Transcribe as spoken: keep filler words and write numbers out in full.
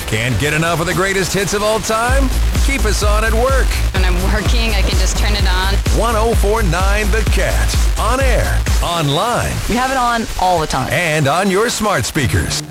Can't get enough of the greatest hits of all time? Keep us on at work. When I'm working, I can just turn it on. one oh four point nine The Cat. On air, online, We have it on all the time. and on your smart speakers.